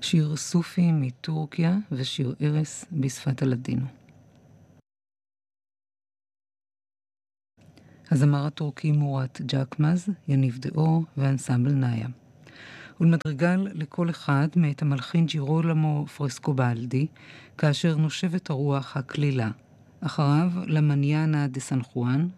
שיר סופי מטורקיה ושיר ארס בשפת הלדינו. הזמר הטורקי מורת ג'קמז, יניב דאור ואנסמבל נאיה. ולמדרגל לכל אחד מאת המלחין ג'ירולמו פרסקובלדי, כאשר נושבת הרוח הכלילה. אחריו למניאנה דה סן חואן,